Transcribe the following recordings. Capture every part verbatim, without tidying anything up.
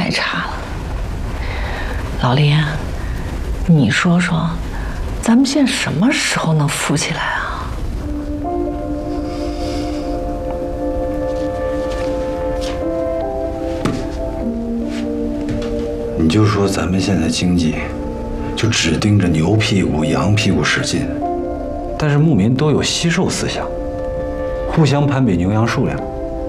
太差了。老林，你说说，咱们县什么时候能富起来啊？ 你就说咱们现在经济，就只盯着牛屁股、羊屁股使劲，但是牧民都有惜售思想，互相攀比牛羊数量。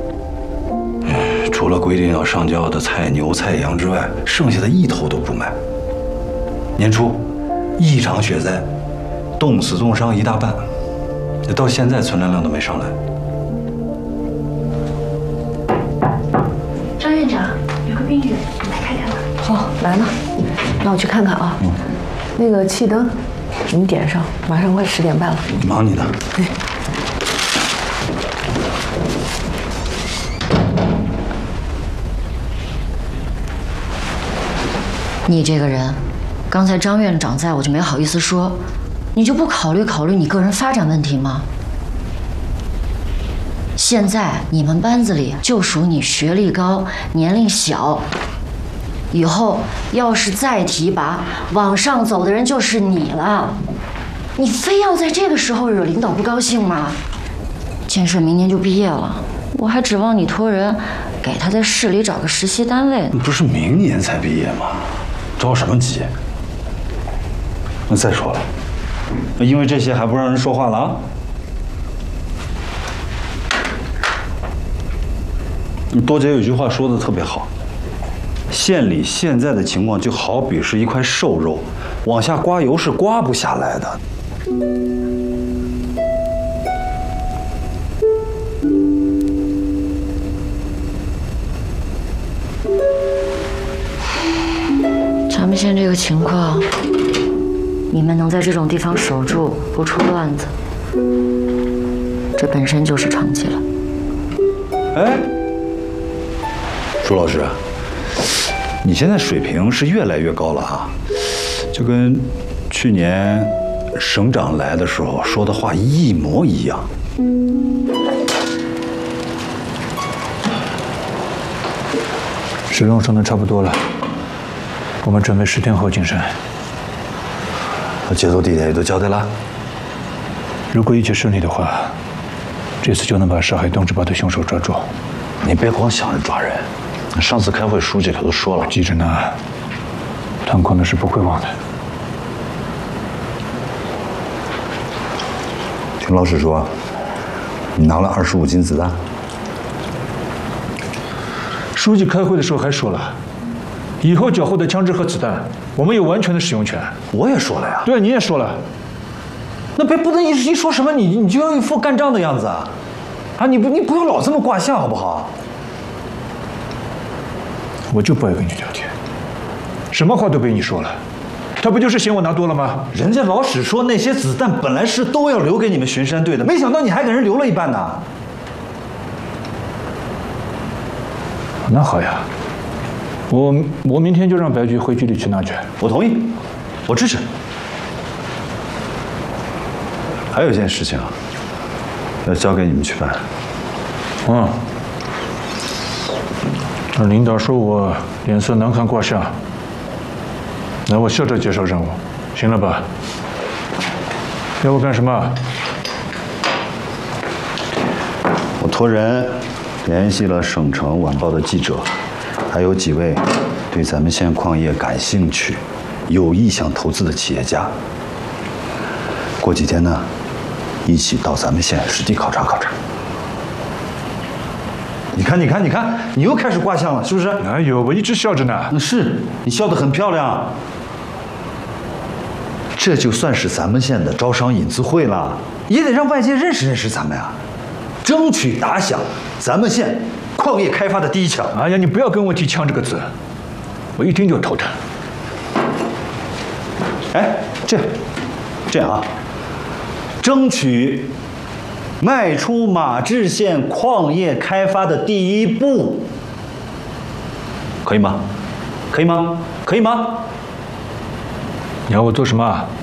除了规定要上交的菜牛菜羊之外，剩下的一头都不卖。年初，一场雪灾，冻死冻伤一大半，到现在存粮量都没上来。 张院长，有个病人，你来看看吧。 好，来了，那我去看看啊。嗯。那个气灯，你点上，马上快十点半了。 忙你的。 哎。 你这个人，刚才张院长在我就没好意思说，你就不考虑考虑你个人发展问题吗？现在你们班子里就属你学历高、年龄小，以后要是再提拔，往上走的人就是你了。你非要在这个时候惹领导不高兴吗？建设明年就毕业了，我还指望你托人给他在市里找个实习单位呢。 不是明年才毕业吗？着什么急？那再说了，因为这些还不让人说话了啊？多姐有一句话说的特别好，县里现在的情况就好比是一块瘦肉，往下刮油是刮不下来的。 咱们县这个情况，你们能在这种地方守住，不出乱子，这本身就是成绩了。 哎，朱老师，你现在水平是越来越高了啊，就跟去年省长来的时候说的话一模一样。 石龙说的差不多了。我们准备十天后进山。 节奏地点也都交代了。 如果一切顺利的话，这次就能把杀害董志宝的凶手抓住。 你别光想着抓人，上次开会书记可都说了， 记着呢。团控的是不会忘的。 听老史说，你拿了二十五斤子弹。 书记开会的时候还说了。以后缴获的枪支和子弹，我们有完全的使用权。 我也说了呀。 对，你也说了。 那别不能一一说什么你你就要一副干仗的样子啊！啊，你不你不要老这么挂相好不好？ 我就不爱跟你聊天，什么话都被你说了。他不就是嫌我拿多了吗？ 人家老史说那些子弹本来是都要留给你们巡山队的，没想到你还给人留了一半呢。 那好呀。我我明天就让白局回局里去拿去。 我同意，我支持。还有一件事情啊，要交给你们去办。 嗯。那领导说我脸色难看挂相，那我笑着接受任务，行了吧？要我干什么？ 我托人联系了省城晚报的记者。还有几位对咱们县矿业感兴趣、有意想投资的企业家，过几天呢，一起到咱们县实地考察考察。你看，你看，你看，你又开始挂相了，是不是？ 哪有，我一直笑着呢。 那是你笑得很漂亮。这就算是咱们县的招商引资会了，也得让外界认识认识咱们呀，争取打响咱们县矿业开发的第一枪。 哎呀，你不要跟我提“枪”这个字，我一听就头疼。 哎，这样，这样啊，争取迈出马志县矿业开发的第一步，可以吗？可以吗？可以吗？ 你要我做什么啊？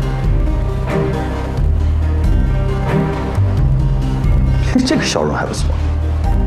这个笑容还不错。